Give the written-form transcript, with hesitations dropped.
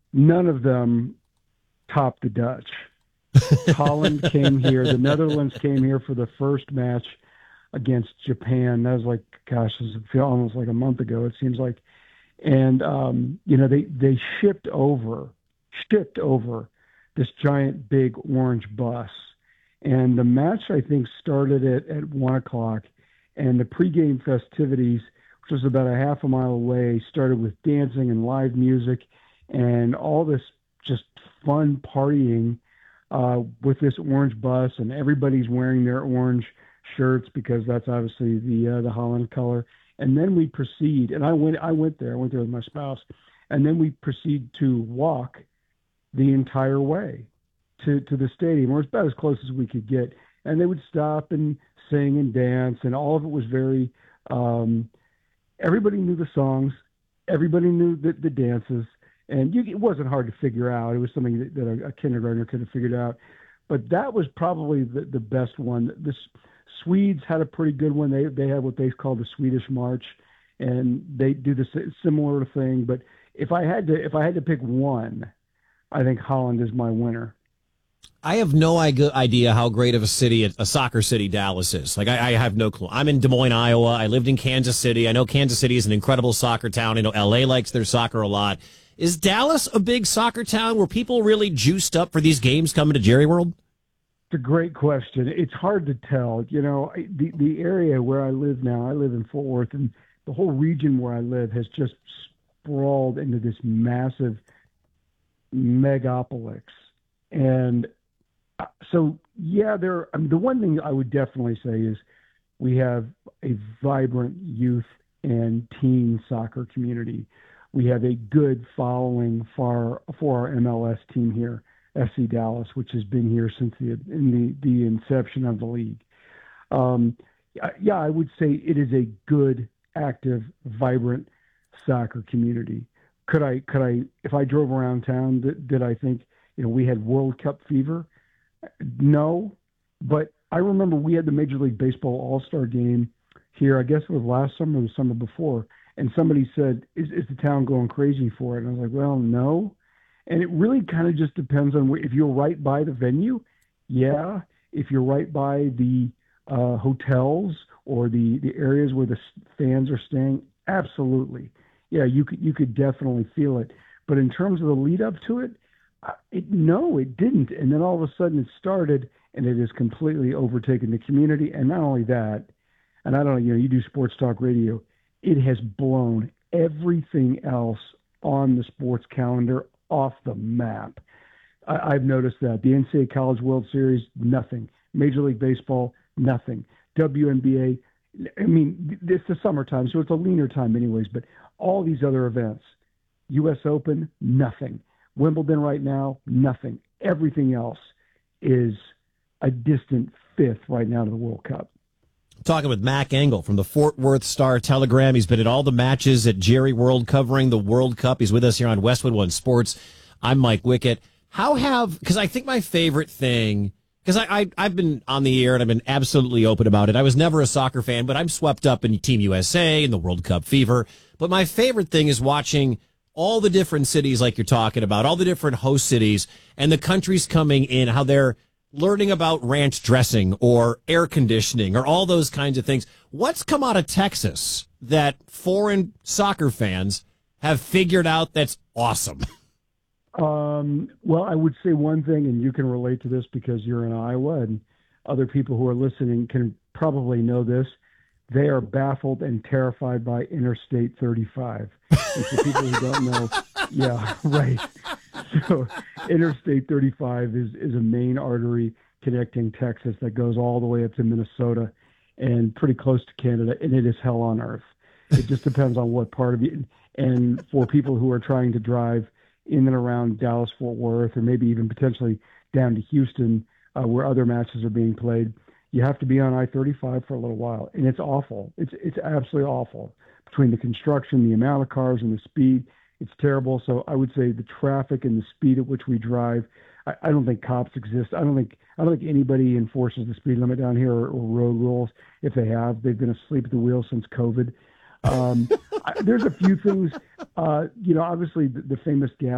none of them topped the Dutch. Holland came here. The Netherlands came here for the first match against Japan. That was like, gosh, it was almost like a month ago, it seems like. And, they shipped over this giant big orange bus. And the match, I think, started at 1 o'clock. And the pregame festivities, which was about a half a mile away, started with dancing and live music and all this just fun partying with this orange bus. And everybody's wearing their orange shirts because that's obviously the Holland color. And then we proceed, and I went there with my spouse, and then we proceed to walk the entire way to the stadium, or about as close as we could get. And they would stop and sing and dance, and all of it was very, everybody knew the songs, everybody knew the dances, and it wasn't hard to figure out. It was something that a kindergartner could have figured out. But that was probably the best one. The Swedes had a pretty good one. They had what they call the Swedish March, and they do the similar thing. But if I had to pick one, I think Holland is my winner. I have no idea how great of a city, a soccer city, Dallas is. Like, I have no clue. I'm in Des Moines, Iowa. I lived in Kansas City. I know Kansas City is an incredible soccer town. I know LA likes their soccer a lot. Is Dallas a big soccer town? Were people really juiced up for these games coming to Jerry World? It's a great question. It's hard to tell. The area where I live now, I live in Fort Worth, and the whole region where I live has just sprawled into this massive megapolis. And so, yeah, the one thing I would definitely say is we have a vibrant youth and teen soccer community. We have a good following for our MLS team here, FC Dallas, which has been here since the inception of the league. I would say it is a good, active, vibrant soccer community. Could I, if I drove around town, did I think, we had World Cup fever? No, but I remember we had the Major League Baseball All-Star game here. I guess it was last summer or the summer before. And somebody said, is the town going crazy for it? And I was like, well, no. And it really kind of just depends on if you're right by the venue. Yeah. If you're right by the hotels or the areas where the fans are staying, absolutely. Yeah, you could definitely feel it. But in terms of the lead up to it, no, it didn't. And then all of a sudden it started, and it has completely overtaken the community. And not only that, and I don't know, you do sports talk radio, it has blown everything else on the sports calendar off the map. I've noticed that. The NCAA College World Series, nothing. Major League Baseball, nothing. WNBA, I mean, it's the summertime, so it's a leaner time anyways, but all these other events, U.S. Open, nothing. Wimbledon right now, nothing. Everything else is a distant fifth right now to the World Cup. Talking with Mac Engel from the Fort Worth Star-Telegram. He's been at all the matches at Jerry World covering the World Cup. He's with us here on Westwood One Sports. I'm Mike Wickett. Because I think my favorite thing, because I've been on the air and I've been absolutely open about it. I was never a soccer fan, but I'm swept up in Team USA and the World Cup fever. But my favorite thing is watching all the different cities like you're talking about, all the different host cities and the countries coming in, how they're learning about ranch dressing or air conditioning or all those kinds of things. What's come out of Texas that foreign soccer fans have figured out that's awesome? Well, I would say one thing, and you can relate to this because you're in Iowa, and other people who are listening can probably know this. They are baffled and terrified by Interstate 35. And for people who don't know, yeah, right. So Interstate 35 is a main artery connecting Texas that goes all the way up to Minnesota and pretty close to Canada, and it is hell on earth. It just depends on what part of it. And for people who are trying to drive in and around Dallas-Fort Worth, or maybe even potentially down to Houston, where other matches are being played, you have to be on I-35 for a little while, and it's awful. It's absolutely awful. Between the construction, the amount of cars, and the speed, it's terrible. So I would say the traffic and the speed at which we drive, I don't think cops exist. I don't think anybody enforces the speed limit down here or road rules. If they have, they've been asleep at the wheel since COVID. There's a few things, obviously the famous gas